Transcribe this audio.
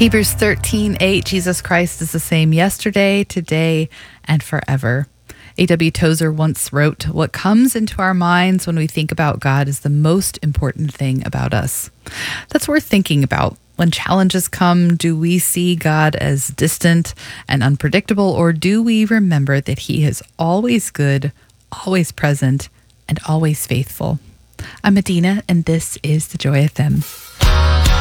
Hebrews 13:8, Jesus Christ is the same yesterday, today, and forever. A.W. Tozer once wrote, "What comes into our minds when we think about God is the most important thing about us." That's worth thinking about. When challenges come, do we see God as distant and unpredictable, or do we remember that He is always good, always present, and always faithful? I'm Medina, and this is The Joy FM.